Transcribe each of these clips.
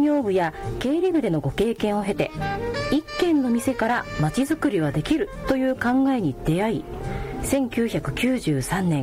業部や経理部でのご経験を経て、一軒の店からまちづくりはできるという考えに出会い、1993年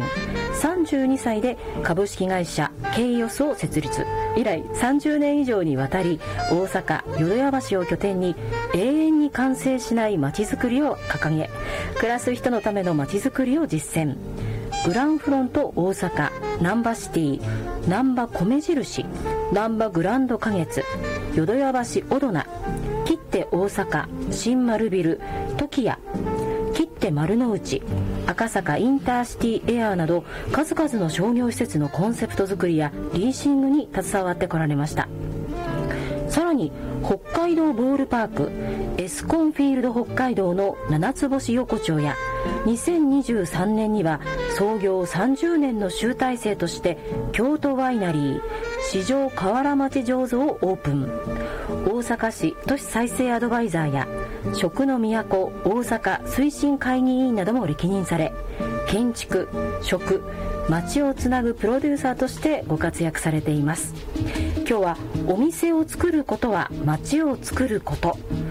32歳で株式会社ケイオスを設立。以来30年以上にわたり、大阪淀屋橋を拠点に永遠に完成しないまちづくりを掲げ、暮らす人のためのまちづくりを実践。グランフロント大阪、ナンバシティ、ナンバ米印、ナンバグランド花月、淀屋橋オドナ、切手大阪、新丸ビル、トキヤ、切手丸の内、赤坂インターシティエアーなど、数々の商業施設のコンセプト作りやリーシングに携わってこられました。さらに北海道ボールパーク、エスコンフィールド北海道の七つ星横丁や、2023年には創業30年の集大成として京都ワイナリー四条河原町醸造をオープン。大阪市都市再生アドバイザーや食の都大阪推進会議員なども歴任され、建築、食、街をつなぐプロデューサーとしてご活躍されています。今日はお店を作ることは街を作ること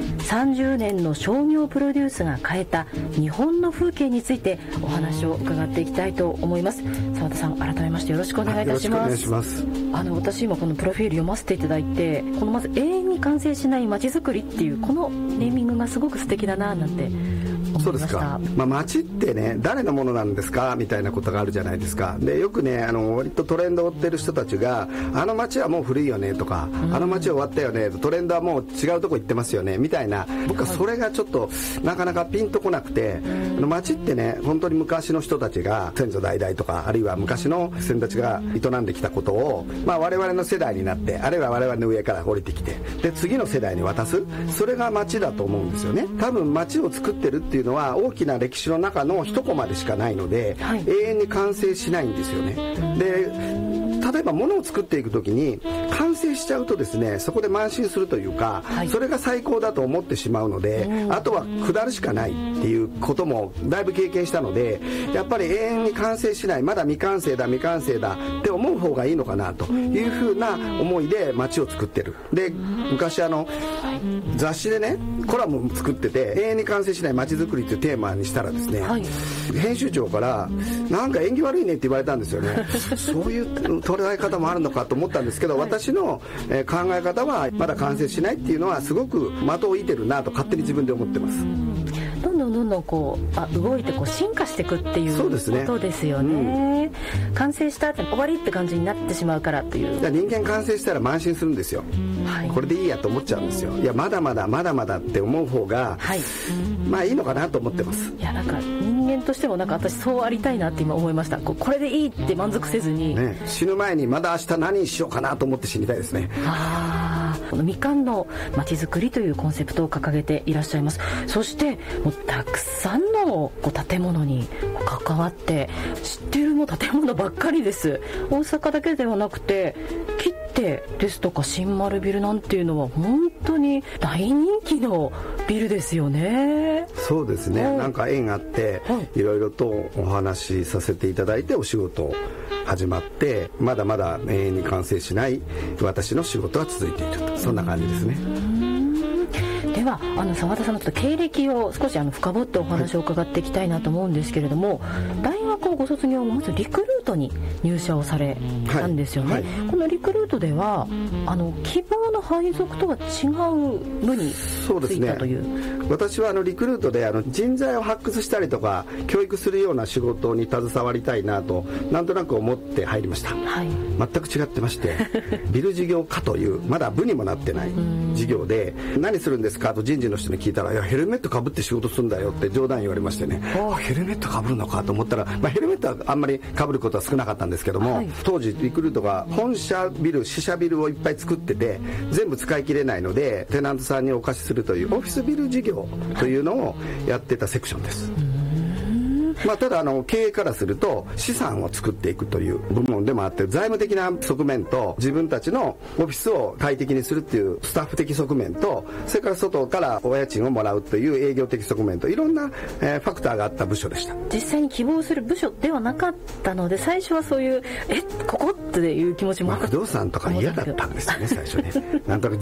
、30年の商業プロデュースが変えた日本の風景についてお話を伺っていきたいと思います。澤田さん、改めましてよろしくお願いいたします。 よろしくお願いします。 私今このプロフィール読ませていただいて、このまず永遠に完成しない街づくりっていうこのネーミングがすごく素敵だななんて思いました。 そうですか。街ってね、誰のものなんですかみたいなことがあるじゃないですか。でよくね、割とトレンドを追ってる人たちが、あの街はもう古いよねとか、あの街は終わったよね、トレンドはもう違うとこ行ってますよねみたいな、僕はそれがちょっとなかなかピンとこなくて、街ってね、本当に昔の人たちが先祖代々とか、あるいは昔の先たちが営んできたことを、我々の世代になって、あるいは我々の上から降りてきて、で次の世代に渡す、それが街だと思うんですよね。多分街を作ってるっていうのは大きな歴史の中の一コマでしかないので、永遠に完成しないんですよね。で例えば物を作っていくときに完成しちゃうとですね、そこで慢心するというか、それが最高だと思ってしまうので、あとは下るしかないっていうこともだいぶ経験したので、やっぱり永遠に完成しない、まだ未完成だって思う方がいいのかなというふうな思いで街を作ってる。で昔雑誌でねコラム作ってて、永遠に完成しない街づくりというテーマにしたらですね、編集長からなんか縁起悪いねって言われたんですよね。そういう捉え方もあるのかと思ったんですけど、私の考え方はまだ完成しないっていうのはすごく的を射てるなと勝手に自分で思ってます。 どんどん動いて進化していくっていうことですよね。完成したって終わりって感じになってしまうからっていう。 人間完成したら慢心するんですよ。これでいいやと思っちゃうんですよ。いやまだまだって思う方が、いいのかなと思ってます。 いや人間としても私そうありたいなって今思いました。これでいいって満足せずに、 死ぬ前にまだ明日何しようかなと思って死にたいですね。 このみかんのまちづくりというコンセプトを掲げていらっしゃいます。そしてもうたくさんの建物に関わって、知ってる建物ばっかりです。大阪だけではなくて、切手ですとか新丸ビルなんていうのは本当に大人気のビルですよね。 そうですね、なんか縁があって、いろいろとお話しさせていただいてお仕事始まって、まだまだ永遠に完成しない私の仕事は続いていると、そんな感じですね。 では澤田さんのちょっと経歴を少し深掘ってお話を伺っていきたいなと思うんですけれども、大学をご卒業後まずリクルートに入社をされたんですよね。このリクルートでは希望の配属とは違う部に就いたという。 私はリクルートで人材を発掘したりとか教育するような仕事に携わりたいなとなんとなく思って入りました。全く違ってましてビル事業課というまだ部にもなってない事業で、何するんですかと人事の人に聞いたら、いやヘルメットかぶって仕事するんだよって冗談言われましてね、ヘルメットかぶるのかと思ったら、ヘルメットはあんまりかぶることは少なかったんですけども、当時リクルートが本社ビル支社ビルをいっぱい作ってて全部使い切れないので、テナントさんにお貸しするというオフィスビル事業というのをやってたセクションです。ただ経営からすると資産を作っていくという部門でもあって、財務的な側面と自分たちのオフィスを快適にするっていうスタッフ的側面と、それから外からお家賃をもらうという営業的側面と、いろんなファクターがあった部署でした。 実際に希望する部署ではなかったので、最初はそういうここっていう気持ちも不動産とか嫌だったんですよね最初ね。なんとなく